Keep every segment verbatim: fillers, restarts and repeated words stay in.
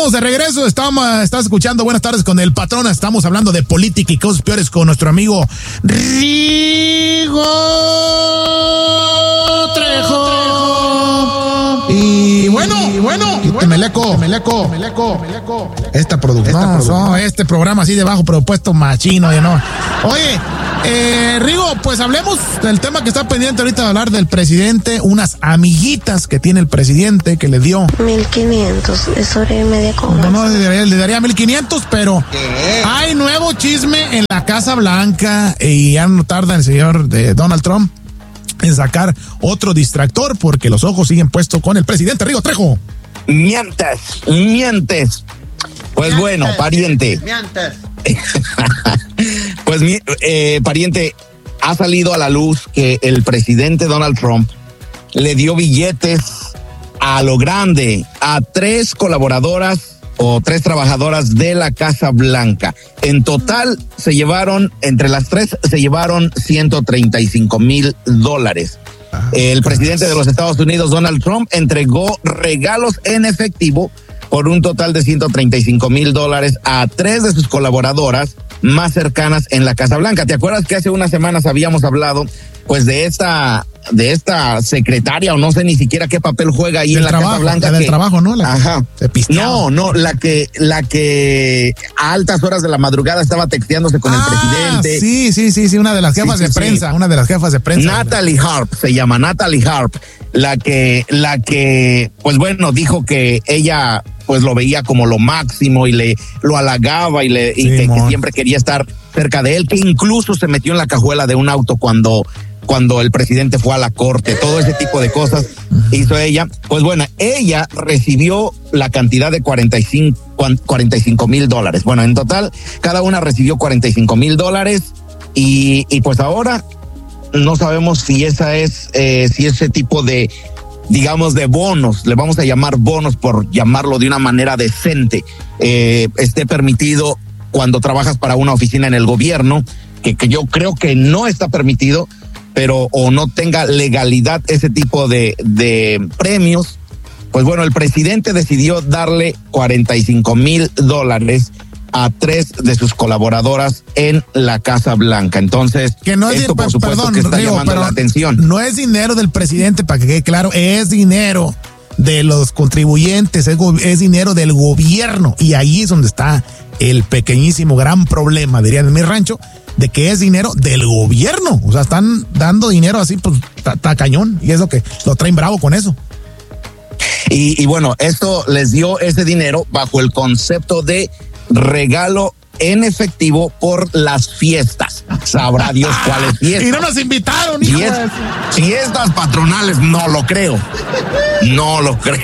estamos de regreso, estamos, estás escuchando Buenas Tardes con el Patrón, estamos hablando de política y cosas peores con nuestro amigo Rigo Trejo. Y bueno, y bueno, y meleco, meleco, meleco, meleco. Esta producción, no, no, este programa así de bajo presupuesto machino, ya no. Oye, eh, Rigo, pues hablemos del tema que está pendiente ahorita de hablar del presidente, unas amiguitas que tiene el presidente que le dio mil quinientos, es hora y media con no, no, le daría, le daría mil quinientos, pero ¿qué? Hay nuevo chisme en la Casa Blanca y ya no tarda el señor de Donald Trump en sacar otro distractor porque los ojos siguen puestos con el presidente. Rigo Trejo. Mientes, mientes. Pues mientes, bueno, pariente. Mientes. Pues mi, eh, pariente, ha salido a la luz que el presidente Donald Trump le dio billetes a lo grande a tres colaboradoras o tres trabajadoras de la Casa Blanca. En total se llevaron, entre las tres, se llevaron ciento treinta y cinco mil dólares. El presidente de los Estados Unidos, Donald Trump, entregó regalos en efectivo por un total de ciento treinta y cinco mil dólares a tres de sus colaboradoras más cercanas en la Casa Blanca. ¿Te acuerdas que hace unas semanas habíamos hablado pues de esta de esta secretaria o no sé ni siquiera qué papel juega ahí en la trabajo, Casa Blanca? La que, del trabajo, ¿no? La ajá. Se no, no, la que la que a altas horas de la madrugada estaba texteándose con ah, el presidente. Sí, sí, sí, sí, una de las jefas sí, de sí, prensa, sí. una de las jefas de prensa. Natalie Harp se llama Natalie Harp, la que la que pues bueno, dijo que ella pues lo veía como lo máximo y le lo halagaba y le y sí, que, que siempre quería estar cerca de él, que incluso se metió en la cajuela de un auto cuando cuando el presidente fue a la corte, todo ese tipo de cosas hizo ella. Pues bueno, ella recibió la cantidad de cuarenta y cinco mil dólares. Bueno, en total, cada una recibió cuarenta y cinco mil dólares y, y pues ahora no sabemos si esa es, eh, si ese tipo de, digamos, de bonos, le vamos a llamar bonos por llamarlo de una manera decente, eh, esté permitido cuando trabajas para una oficina en el gobierno, que, que yo creo que no está permitido, pero o no tenga legalidad ese tipo de, de premios. Pues bueno, el presidente decidió darle cuarenta y cinco mil dólares a tres de sus colaboradoras en la Casa Blanca. Entonces, que no es esto por supuesto perdón, que está Río, llamando la atención. No es dinero del presidente, para que quede claro, es dinero de los contribuyentes, es, es dinero del gobierno, y ahí es donde está el pequeñísimo gran problema, dirían en mi rancho, de que es dinero del gobierno. O sea, están dando dinero así, pues, está cañón, y es lo que lo traen bravo con eso. Y, y bueno, esto les dio ese dinero bajo el concepto de regalo en efectivo por las fiestas. Sabrá Dios cuáles fiestas. Y no nos invitaron, hijo. Fiest, fiestas patronales, no lo creo. No lo creo.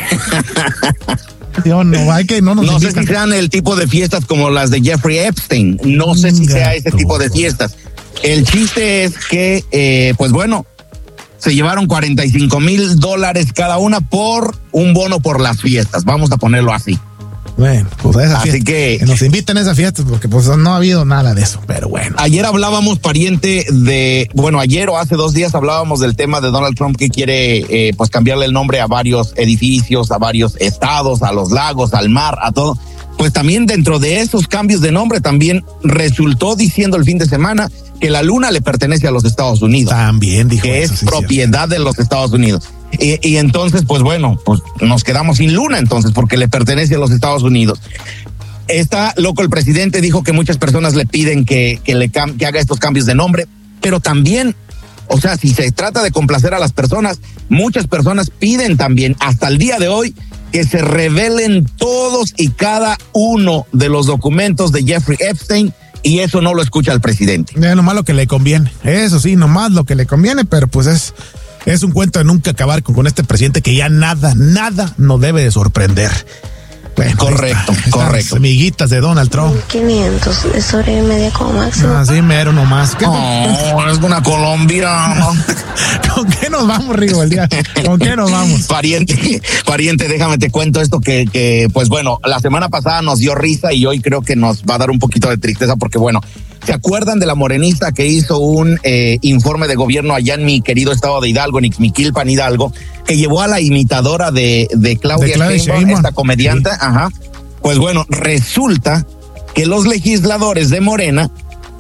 Dios, no, hay que no nos No invitan. sé si sean el tipo de fiestas como las de Jeffrey Epstein. No sé si sea ese tipo de fiestas. El chiste es que, eh, pues bueno, se llevaron cuarenta y cinco mil dólares cada una por un bono por las fiestas. Vamos a ponerlo así. Bueno, pues a esa Así fiesta, que, que nos inviten a esa fiesta, porque pues no ha habido nada de eso, pero bueno. Ayer hablábamos, pariente, de, bueno, ayer o hace dos días hablábamos del tema de Donald Trump que quiere eh, pues cambiarle el nombre a varios edificios, a varios estados, a los lagos, al mar, a todo. Pues también dentro de esos cambios de nombre también resultó diciendo el fin de semana que la luna le pertenece a los Estados Unidos. También dijo que eso, es sí, propiedad cierto. de los Estados Unidos. Y, y entonces, pues bueno, pues nos quedamos sin luna entonces, porque le pertenece a los Estados Unidos. Está loco el presidente, dijo que muchas personas le piden que, que, le, que haga estos cambios de nombre, pero también, o sea, si se trata de complacer a las personas, muchas personas piden también, hasta el día de hoy, que se revelen todos y cada uno de los documentos de Jeffrey Epstein, y eso no lo escucha el presidente. Es nomás lo que le conviene, eso sí, nomás lo que le conviene, pero pues es, es un cuento de nunca acabar con, con este presidente que ya nada, nada nos debe de sorprender. Bueno, correcto, está, correcto. Amiguitas de Donald Trump. quinientos, es hora y media como máximo. Así mero nomás. ¿Qué, oh, con, es una colombiana. ¿Con qué nos vamos, Rigo, el día? ¿Con qué nos vamos? Pariente, pariente, déjame te cuento esto que, que, pues bueno, la semana pasada nos dio risa y hoy creo que nos va a dar un poquito de tristeza porque, bueno, ¿se acuerdan de la morenista que hizo un eh, informe de gobierno allá en mi querido estado de Hidalgo, en Ixmiquilpan, Hidalgo, que llevó a la imitadora de, de Claudia, de Claudia Sheinbaum, Sheinbaum, esta comediante, sí. Ajá, pues bueno, resulta que los legisladores de Morena,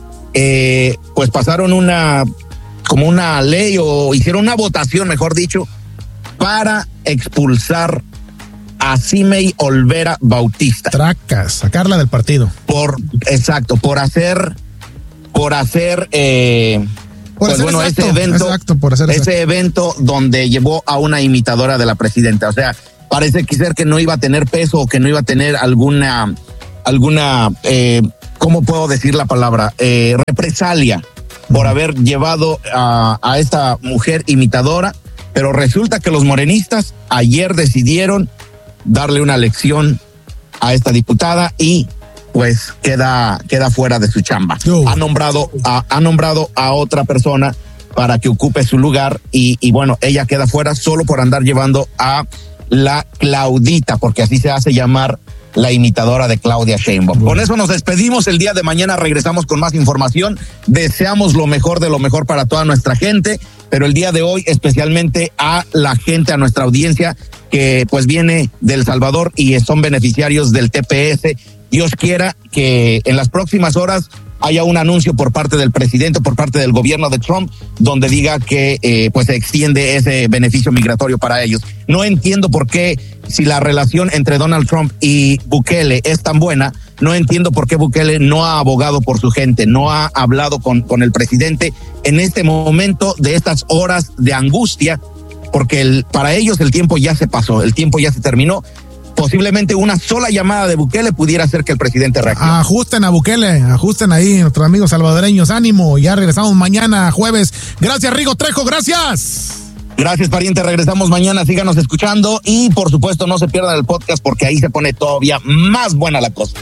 eh, pues pasaron una, como una ley o hicieron una votación, mejor dicho, para expulsar a Cimei Olvera Bautista. Tracas, sacarla del partido. Por, exacto, por hacer, por hacer, eh, por pues hacer bueno, exacto, ese evento, exacto, por hacer ese exacto. evento donde llevó a una imitadora de la presidenta. O sea, parece que ser que no iba a tener peso o que no iba a tener alguna, alguna, eh, ¿cómo puedo decir la palabra? Eh, represalia por haber llevado a, a esta mujer imitadora. Pero resulta que los morenistas ayer decidieron darle una lección a esta diputada y pues queda, queda fuera de su chamba. Oh. Ha nombrado a, ha nombrado a otra persona para que ocupe su lugar y, y bueno, ella queda fuera solo por andar llevando a la Claudita, porque así se hace llamar la imitadora de Claudia Sheinbaum. Con eso nos despedimos. El día de mañana regresamos con más información. Deseamos lo mejor de lo mejor para toda nuestra gente, pero el día de hoy especialmente a la gente, a nuestra audiencia que pues viene de El Salvador y son beneficiarios del T P S. Dios quiera que en las próximas horas haya un anuncio por parte del presidente, por parte del gobierno de Trump, donde diga que eh, pues se extiende ese beneficio migratorio para ellos. No entiendo por qué, si la relación entre Donald Trump y Bukele es tan buena, no entiendo por qué Bukele no ha abogado por su gente, no ha hablado con, con el presidente en este momento de estas horas de angustia, porque el, para ellos el tiempo ya se pasó, el tiempo ya se terminó. Posiblemente una sola llamada de Bukele pudiera hacer que el presidente reaccione. Ajusten a Bukele, ajusten ahí nuestros amigos salvadoreños, ánimo, ya regresamos mañana jueves. Gracias Rigo Trejo, gracias. Gracias pariente, regresamos mañana, síganos escuchando y por supuesto no se pierdan el podcast porque ahí se pone todavía más buena la cosa.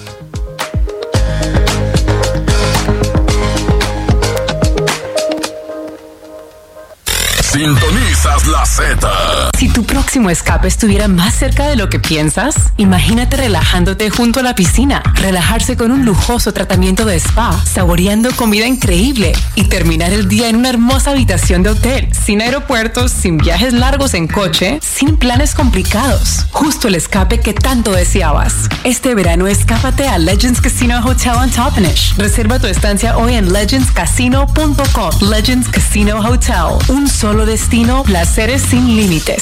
Sintonizas la Z. Si tu próximo escape estuviera más cerca de lo que piensas, imagínate relajándote junto a la piscina, relajarse con un lujoso tratamiento de spa, saboreando comida increíble y terminar el día en una hermosa habitación de hotel, sin aeropuertos, sin viajes largos en coche, sin planes complicados. Justo el escape que tanto deseabas. Este verano escápate a Legends Casino Hotel en Toppenish. Reserva tu estancia hoy en legends casino punto com. Legends Casino Hotel. Un solo destino, placeres sin límites.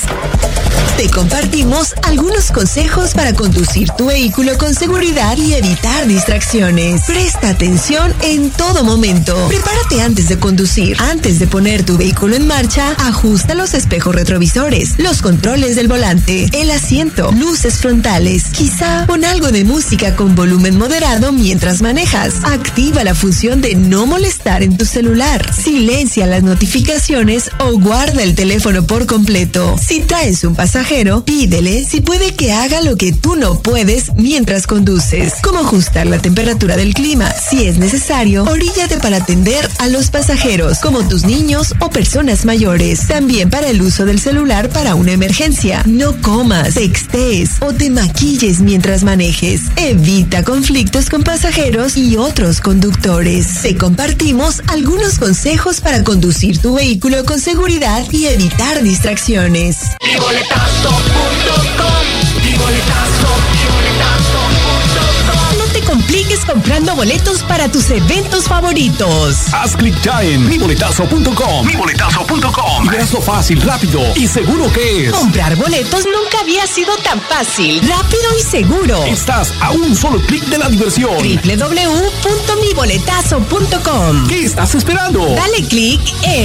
Te compartimos algunos consejos para conducir tu vehículo con seguridad y evitar distracciones. Presta atención en todo momento. Prepárate antes de conducir. Antes de poner tu vehículo en marcha, ajusta los espejos retrovisores, los controles del volante, el asiento, luces frontales. Quizá pon algo de música con volumen moderado mientras manejas. Activa la función de no molestar en tu celular. Silencia las notificaciones o guarda el teléfono por completo. Si traes un pasajero, pídele si puede que haga lo que tú no puedes mientras conduces, como ajustar la temperatura del clima. Si es necesario, oríllate para atender a los pasajeros, como tus niños o personas mayores. También para el uso del celular para una emergencia. No comas, textees o te maquilles mientras manejes. Evita conflictos con pasajeros y otros conductores. Te compartimos algunos consejos para conducir tu vehículo con seguridad y evitar distracciones. Mi boletazo punto com, mi boletazo, mi boletazo punto com. No te compliques comprando boletos para tus eventos favoritos. Haz clic ya en mi boletazo punto com. mi boletazo punto com. Verás fácil, rápido y seguro que es. Comprar boletos nunca había sido tan fácil, rápido y seguro. Estás a un solo clic de la diversión. doble u doble u doble u punto mi boletazo punto com. ¿Qué estás esperando? Dale clic en